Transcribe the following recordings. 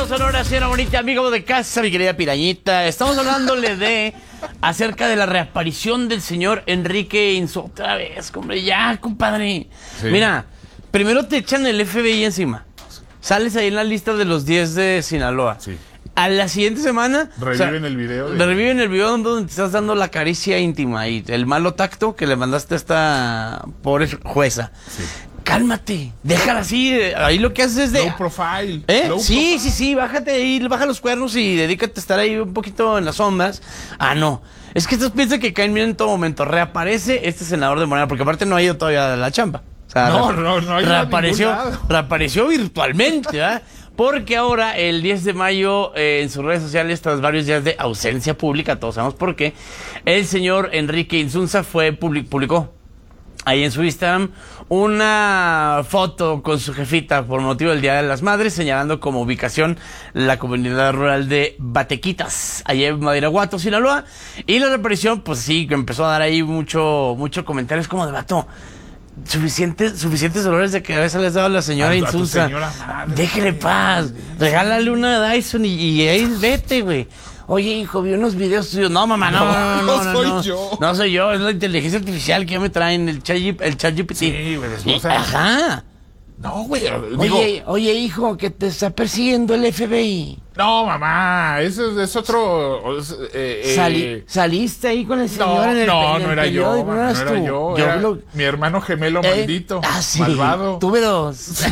Regresamos ahora, señora bonita, amigo de casa, mi querida Pirañita. Estamos hablándole acerca de la reaparición del señor Enrique Insu. Otra vez, hombre, ya, compadre. Sí. Mira, primero te echan el FBI encima. Sales ahí en la lista de los 10 de Sinaloa. Sí. A la siguiente semana... Reviven el video. Reviven el video donde te estás dando la caricia íntima y el malo tacto que le mandaste a esta pobre jueza. Sí. Cálmate, déjala así. Ahí lo que haces es de... Low profile. Sí, bájate ahí, baja los cuernos y dedícate a estar ahí un poquito en las sombras. Ah, no. Es que estos piensan que caen bien en todo momento. Reaparece este senador de Morena, porque aparte no ha ido todavía a la chamba. O sea, no hay reapareció virtualmente, ¿verdad? Porque ahora, el 10 de mayo, en sus redes sociales, tras varios días de ausencia pública, todos sabemos por qué, el señor Enrique Insunza publicó ahí en su Instagram una foto con su jefita por motivo del Día de las Madres, señalando como ubicación la comunidad rural de Batequitas, allá en Badiraguato, Sinaloa. Y la reaparición, pues sí, que empezó a dar ahí mucho comentarios como de vato. Suficientes dolores de cabeza les daba a la señora Insunza. Déjele paz. Regálale una Dyson y ahí vete, güey. Oye, hijo, vi unos videos tuyos. No, mamá, no soy yo. No soy yo, es la inteligencia artificial que ya me traen, el ChatGPT. Sí, güey, ajá. No, güey. Oye, hijo, que te está persiguiendo el FBI. No, mamá, eso es otro... ¿Saliste ahí con el señor en el No era yo, no era yo. Era mi hermano gemelo maldito, sí, malvado. Tuve dos.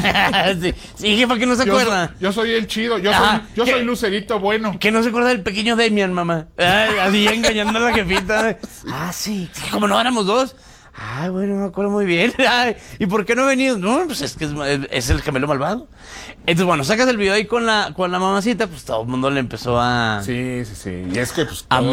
Sí, jefa, que no se acuerda. Yo soy el chido, yo soy Lucerito bueno. Que no se acuerda del pequeño Damian, mamá. Así engañando a la jefita. Sí, como no éramos dos. Bueno, me acuerdo muy bien. ¿Y por qué no ha venido? No, pues es que es el gemelo malvado. Entonces, bueno, sacas el video ahí con la mamacita, pues todo el mundo le empezó a... Sí. Y es que, pues, a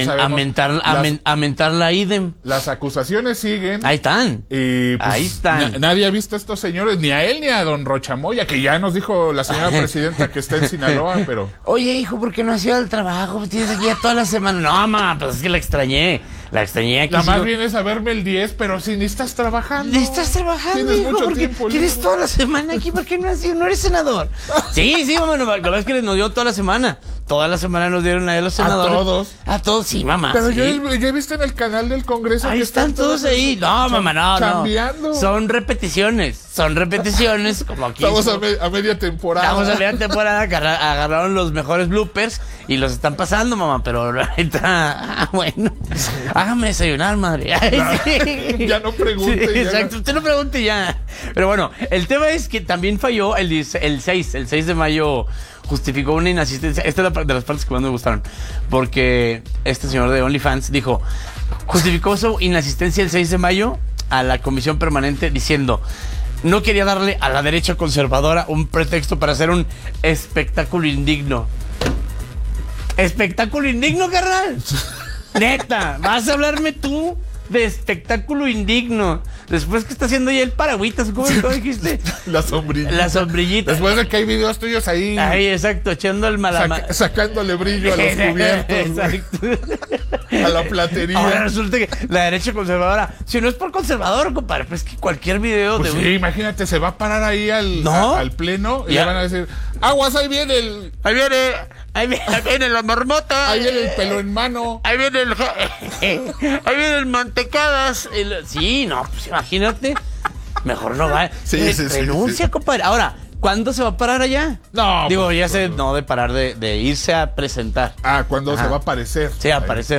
mentar la idem. Las acusaciones siguen. Ahí están. Y, pues, ahí están. Nadie ha visto a estos señores, ni a él ni a don Rochamoya, que ya nos dijo la señora presidenta que está en Sinaloa, pero... Oye, hijo, ¿por qué no has ido al trabajo? Tienes aquí ya toda la semana. No, mamá, pues es que la extrañé aquí. La más vienes a verme el 10, pero si ni estás trabajando. Tienes hijo, mucho tiempo. Tienes toda la semana aquí, ¿por qué no has ido? ¿No eres senador? Sí, mamá, la verdad es que nos dio toda la semana. Toda la semana nos dieron a los senadores. A todos, sí, mamá. Pero sí. Yo he visto en el canal del Congreso ahí que están todos ahí. No, mamá, no. Cambiando. Son repeticiones como aquí. Estamos a media temporada. Agarraron los mejores bloopers y los están pasando, mamá. Pero ahorita, bueno, hágame desayunar, madre. Sí. Ya no pregunte. Sí, exacto, usted no pregunte ya. Pero bueno, el tema es que también falló el 6 de mayo. Justificó una inasistencia. Esta es de las partes que más me gustaron. Porque este señor de OnlyFans dijo, justificó su inasistencia el 6 de mayo a la comisión permanente diciendo, no quería darle a la derecha conservadora un pretexto para hacer un espectáculo indigno. ¿Espectáculo indigno, carnal? Neta, ¿vas a hablarme tú de espectáculo indigno? Después que está haciendo ya el paragüitas, ¿cómo dijiste? La sombrillita. Después de que hay videos tuyos ahí. Exacto, echando el sacándole brillo a los cubiertos. Exacto. A la platería. Ahora resulta que la derecha conservadora, si no es por conservador, compadre, pues que cualquier video pues sí, imagínate, se va a parar ahí al pleno y le van a decir, aguas, ahí viene la marmota. Ahí viene el pelo en mano. Ahí viene el mantecadas. Sí, no, pues imagínate. Mejor no va. Renuncia, compadre. Ahora, ¿cuándo se va a parar allá? No. Digo, ya sé, no de parar de irse a presentar. ¿Cuándo se va a aparecer? Sí, a aparecer.